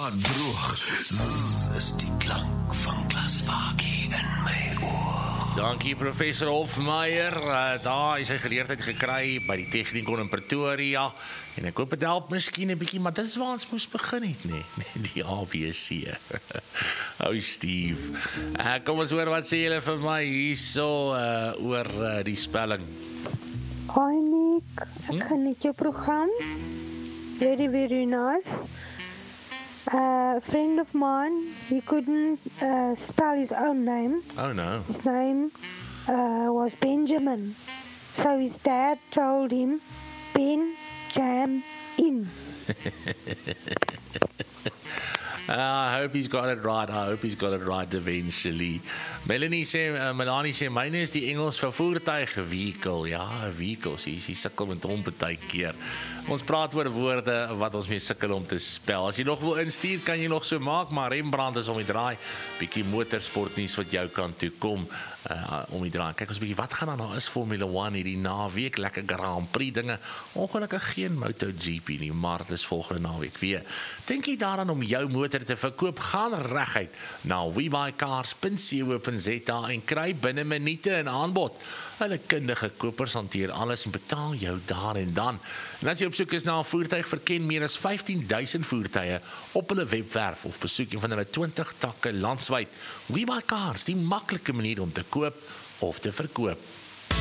laat droog. Zzz, is die klank van glasvagie in my oor. Dankie professor Hofmeyer, daar is hy geleerdheid gekry by die Technikon in Pretoria, en ek hoop het help miskien 'n bietjie, maar dit is waar ons moes begin het, nee, die ABC. Ou Steve, kom ons hoor wat sê julle vir my hierso oor die spelling. Hi Nick, ek geniet jou program. Very, very nice. A friend of mine, he couldn't spell his own name. Oh no. His name was Benjamin. So his dad told him, Ben, jam in. I hope he's got it right. I hope he's got it right eventually. Melanie sê, myne is die Engels vir voertuig, vehicle. Ja, vehicle, sy sukkel met hom baie keer. Ons praat oor woorde wat ons mee sukkel om te spel. As jy nog wil instuur, kan jy nog so maak, maar Rembrandt is om die draai. Bietjie motorsportnuus wat jou kan toe kom om die draai. Kyk ons bietjie, wat gaan dan is Formula 1 hierdie naweek, lekker Grand Prix dinge. Ongelukkig geen MotoGP nie, maar dit is volgende naweek weer. Dink jy daaraan om jou motor te verkoop? Gaan reguit na webuycars.co.za en kry binne minute 'n aanbod. Hulle kundige kopers hanteer alles en betaal jou daar en dan. En as jy op soek is na 'n voertuig, verken meer as 15,000 voertuie op hulle webwerf of besoek een van hulle 20 takke landwyd. WeBuyCars, die maklike manier om te koop of te verkoop.